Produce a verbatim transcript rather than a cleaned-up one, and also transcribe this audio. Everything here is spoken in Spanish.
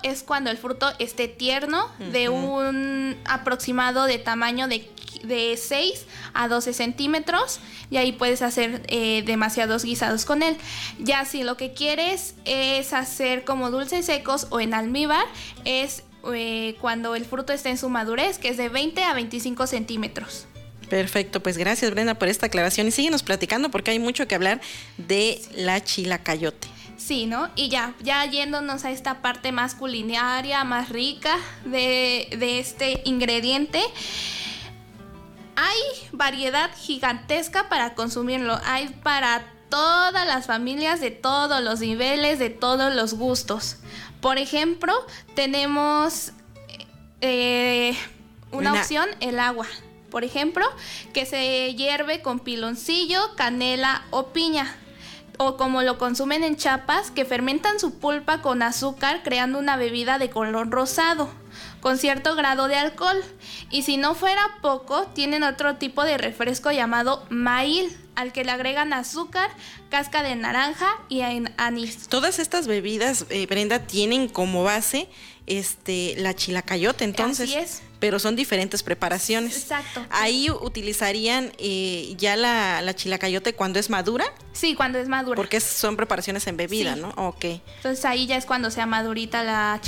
es cuando el fruto esté tierno, uh-huh. de un aproximado de tamaño de, de seis a doce centímetros, y ahí puedes hacer eh, demasiados guisados con él. Ya si lo que quieres es hacer como dulces secos o en almíbar, es eh, cuando el fruto esté en su madurez, que es de veinte a veinticinco centímetros. Perfecto, pues gracias, Brenda, por esta aclaración, y síguenos platicando porque hay mucho que hablar de la chilacayote. Sí, ¿no? Y ya, ya yéndonos a esta parte más culinaria, más rica de, de este ingrediente, hay variedad gigantesca para consumirlo. Hay para todas las familias, de todos los niveles, de todos los gustos. Por ejemplo, tenemos eh, una Una. opción, el agua. Por ejemplo, que se hierve con piloncillo, canela o piña. O como lo consumen en Chiapas, que fermentan su pulpa con azúcar, creando una bebida de color rosado, con cierto grado de alcohol. Y si no fuera poco, tienen otro tipo de refresco llamado maíl, al que le agregan azúcar, cáscara de naranja y anís. Todas estas bebidas, eh, Brenda, tienen como base este la chilacayote, entonces. Así es. Pero son diferentes preparaciones. Exacto. Ahí utilizarían eh, ya la, la chilacayote cuando es madura. Sí, cuando es madura. Porque son preparaciones en bebida, sí. ¿no? Ok. Entonces ahí ya es cuando sea madurita la